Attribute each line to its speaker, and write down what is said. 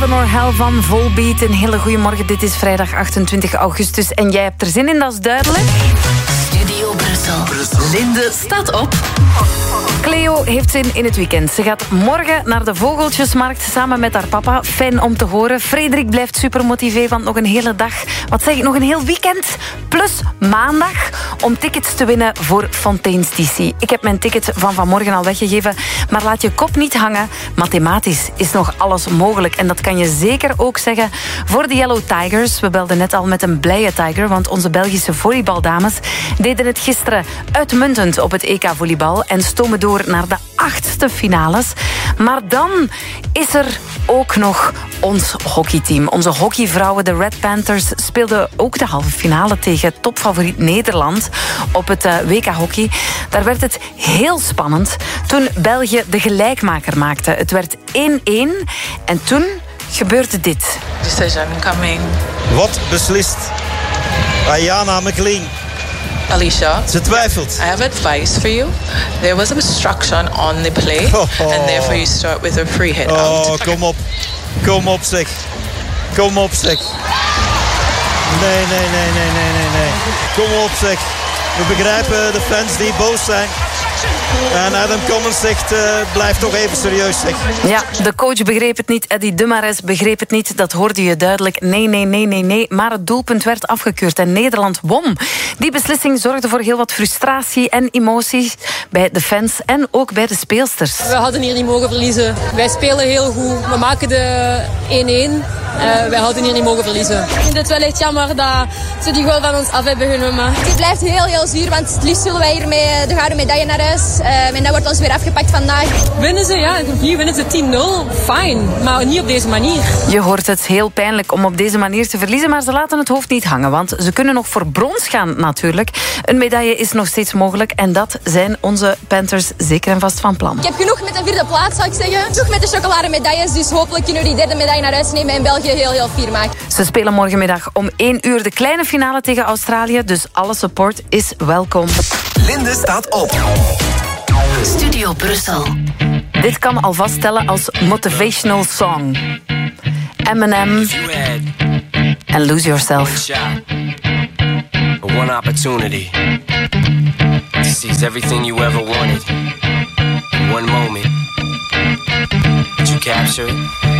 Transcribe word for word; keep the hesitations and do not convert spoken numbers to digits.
Speaker 1: Heaven or Hell van Volbeat. Een hele goede morgen. Dit is vrijdag achtentwintig augustus en jij hebt er zin in, dat is duidelijk.
Speaker 2: Studio Brussel. Brussel. Linde staat op.
Speaker 1: Cleo heeft zin in het weekend. Ze gaat morgen naar de Vogeltjesmarkt samen met haar papa. Fijn om te horen. Frederik blijft super motivé, want nog een hele dag, wat zeg ik, nog een heel weekend, plus maandag, om tickets te winnen voor Fontaine's D C. Ik heb mijn ticket van vanmorgen al weggegeven, maar laat je kop niet hangen. Mathematisch is nog alles mogelijk. En dat kan je zeker ook zeggen voor de Yellow Tigers. We belden net al met een blije Tiger, want onze Belgische volleybaldames deden het gisteren uitmuntend op het E K-volleybal en stomen door naar de achtste finales. Maar dan is er ook nog ons hockeyteam. Onze hockeyvrouwen, de Red Panthers, speelden ook de halve finale tegen topfavoriet Nederland op het W K hockey. Daar werd het heel spannend toen België de gelijkmaker maakte. Het werd één-één en toen gebeurde dit.
Speaker 3: Decision coming.
Speaker 4: Wat beslist Ayana McLean?
Speaker 3: Alicia,
Speaker 4: ze twijfelt.
Speaker 3: I have advice for you. There was obstruction on the play, oh, oh. and therefore you start with a free hit
Speaker 4: oh,
Speaker 3: out.
Speaker 4: Oh, kom op. Kom op, zeg. Kom op, zeg. Nee, nee, nee, nee, nee, nee, nee. Kom op, zeg. We begrijpen de fans die boos zijn. En Adam Commons zegt, uh, blijf toch even serieus, zeg.
Speaker 1: Ja, de coach begreep het niet, Eddie Dumares begreep het niet. Dat hoorde je duidelijk. Nee, nee, nee, nee, nee. Maar het doelpunt werd afgekeurd en Nederland won. Die beslissing zorgde voor heel wat frustratie en emoties bij de fans en ook bij de speelsters.
Speaker 5: We hadden hier niet mogen verliezen. Wij spelen heel goed. We maken de één-één. Uh, wij hadden hier niet mogen verliezen. Ik vind het wel echt jammer dat ze die goal van ons af hebben genomen.
Speaker 6: Het blijft heel, heel zuur, want het liefst zullen wij hiermee de gouden medaille naar huis. Uh, en dat wordt ons weer afgepakt vandaag.
Speaker 5: Winnen ze, ja. Hier winnen ze tien nul. Fijn, maar niet op deze manier.
Speaker 1: Je hoort het, heel pijnlijk om op deze manier te verliezen, maar ze laten het hoofd niet hangen, want ze kunnen nog voor brons gaan natuurlijk. Een medaille is nog steeds mogelijk en dat zijn onze Panthers zeker en vast van plan.
Speaker 6: Ik heb genoeg met een vierde plaats, zou ik zeggen. Genoeg met de chocolademedailles, dus hopelijk kunnen we die derde medaille naar huis nemen en België heel, heel fier maken.
Speaker 1: Ze spelen morgenmiddag om één uur de kleine finale tegen Australië, dus alle support is welkom.
Speaker 2: Linde staat op. Studio Brussel.
Speaker 1: Dit kan alvast tellen als motivational song. Eminem en Lose Yourself.
Speaker 7: One opportunity to seize everything you ever wanted in one moment. Did you capture it?